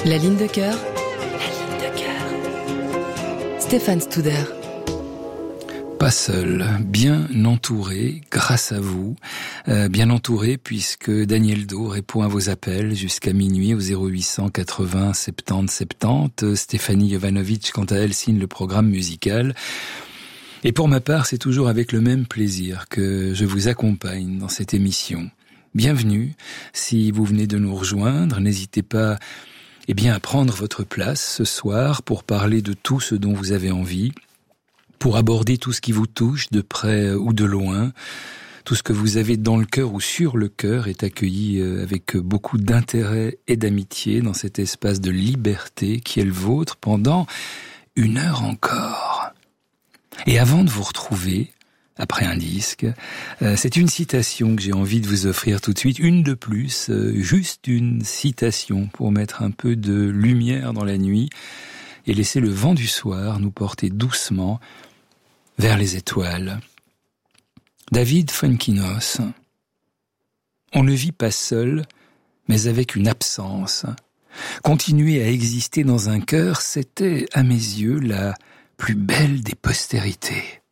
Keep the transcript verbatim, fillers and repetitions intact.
La ligne de cœur. La ligne de cœur. Stéphane Studer. Pas seul, bien entouré, grâce à vous, euh, bien entouré puisque Daniel Do répond à vos appels jusqu'à minuit au zéro huit cent quatre-vingts soixante-dix soixante-dix. Stéphanie Jovanovic, quant à elle, signe le programme musical. Et pour ma part, c'est toujours avec le même plaisir que je vous accompagne dans cette émission. Bienvenue, si vous venez de nous rejoindre, n'hésitez pas eh bien, à prendre votre place ce soir pour parler de tout ce dont vous avez envie, pour aborder tout ce qui vous touche de près ou de loin. Tout ce que vous avez dans le cœur ou sur le cœur est accueilli avec beaucoup d'intérêt et d'amitié dans cet espace de liberté qui est le vôtre pendant une heure encore. Et avant de vous retrouver, après un disque, c'est une citation que j'ai envie de vous offrir tout de suite, une de plus, juste une citation pour mettre un peu de lumière dans la nuit et laisser le vent du soir nous porter doucement vers les étoiles. David Fuenquinos. On ne vit pas seul, mais avec une absence. Continuer à exister dans un cœur, c'était, à mes yeux, la plus belle des postérités.